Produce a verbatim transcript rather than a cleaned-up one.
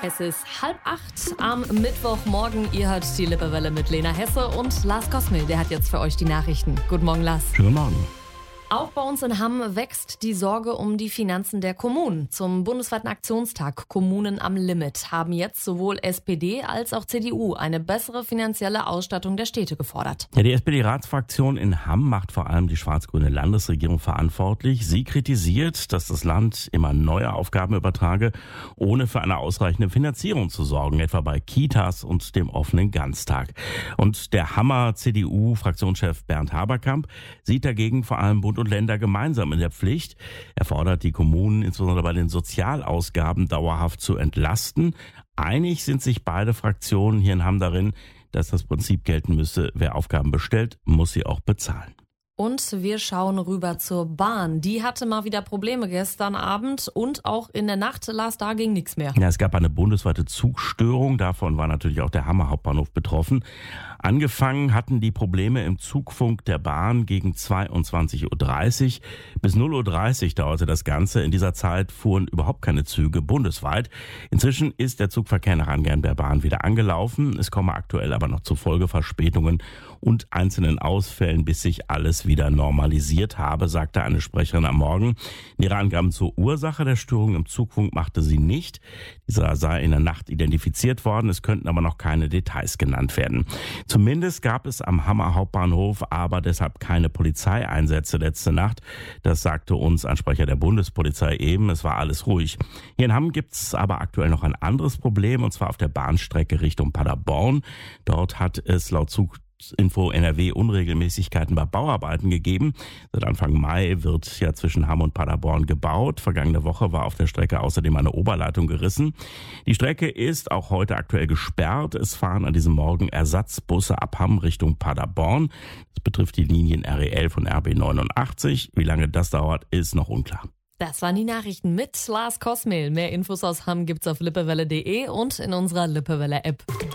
Es ist halb acht am Mittwochmorgen. Ihr hört die Lippewelle mit Lena Hesse und Lars Kosmil. Der hat jetzt für euch die Nachrichten. Guten Morgen, Lars. Schönen Morgen. Auch bei uns in Hamm wächst die Sorge um die Finanzen der Kommunen. Zum bundesweiten Aktionstag Kommunen am Limit haben jetzt sowohl S P D als auch C D U eine bessere finanzielle Ausstattung der Städte gefordert. Ja, die S P D-Ratsfraktion in Hamm macht vor allem die schwarz-grüne Landesregierung verantwortlich. Sie kritisiert, dass das Land immer neue Aufgaben übertrage, ohne für eine ausreichende Finanzierung zu sorgen, etwa bei Kitas und dem offenen Ganztag. Und der Hammer C D U-Fraktionschef Bernd Haberkamp sieht dagegen vor allem Bund und Länder gemeinsam in der Pflicht. Er fordert die Kommunen insbesondere bei den Sozialausgaben dauerhaft zu entlasten. Einig sind sich beide Fraktionen hier in Hamm darin, dass das Prinzip gelten müsse, wer Aufgaben bestellt, muss sie auch bezahlen. Und wir schauen rüber zur Bahn. Die hatte mal wieder Probleme gestern Abend und auch in der Nacht, Lars, da ging nichts mehr. Ja, es gab eine bundesweite Zugstörung. Davon war natürlich auch der Hammer Hauptbahnhof betroffen. Angefangen hatten die Probleme im Zugfunk der Bahn gegen zweiundzwanzig Uhr dreißig. Bis null Uhr dreißig dauerte das Ganze. In dieser Zeit fuhren überhaupt keine Züge bundesweit. Inzwischen ist der Zugverkehr nach Angaben der Bahn wieder angelaufen. Es komme aktuell aber noch zu Folgeverspätungen und einzelnen Ausfällen, bis sich alles wieder normalisiert habe, sagte eine Sprecherin am Morgen. Ihre Angaben zur Ursache der Störung im Zugfunk machte sie nicht. Dieser sei in der Nacht identifiziert worden. Es könnten aber noch keine Details genannt werden. Zumindest gab es am Hammer Hauptbahnhof aber deshalb keine Polizeieinsätze letzte Nacht. Das sagte uns ein Sprecher der Bundespolizei eben. Es war alles ruhig. Hier in Hamm gibt es aber aktuell noch ein anderes Problem, und zwar auf der Bahnstrecke Richtung Paderborn. Dort hat es laut Zug Info N R W Unregelmäßigkeiten bei Bauarbeiten gegeben. Seit Anfang Mai wird ja zwischen Hamm und Paderborn gebaut. Vergangene Woche war auf der Strecke außerdem eine Oberleitung gerissen. Die Strecke ist auch heute aktuell gesperrt. Es fahren an diesem Morgen Ersatzbusse ab Hamm Richtung Paderborn. Das betrifft die Linien R E elf und R B neunundachtzig. Wie lange das dauert, ist noch unklar. Das waren die Nachrichten mit Lars Kosmil. Mehr Infos aus Hamm gibt's auf lippewelle punkt de und in unserer Lippewelle App.